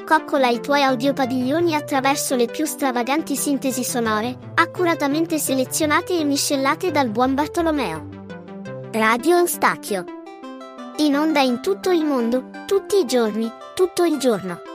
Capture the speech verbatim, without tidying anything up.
Coccola i tuoi audiopadiglioni attraverso le più stravaganti sintesi sonore, accuratamente selezionate e miscelate dal buon Bartolomeo. Radio Eustachio. In onda in tutto il mondo, tutti i giorni, tutto il giorno.